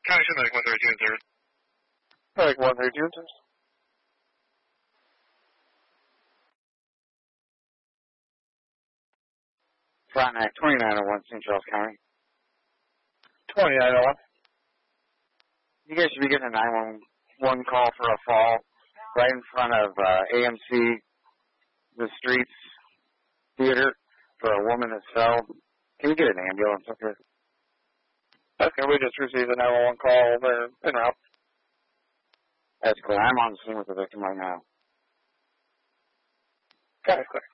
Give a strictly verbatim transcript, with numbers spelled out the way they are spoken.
County should make one thirty-two and zero. Like one thirty-two and zero. Frontenac twenty-nine oh one, Saint Charles County. twenty-nine oh one. You guys should be getting a nine one one call for a fall right in front of uh, A M C, the Streets Theater, for a woman that fell. Can we get an ambulance up here? Okay, we just received a nine one one call. They're en route. That's cool. I'm on the scene with the victim right now. Got it, clear.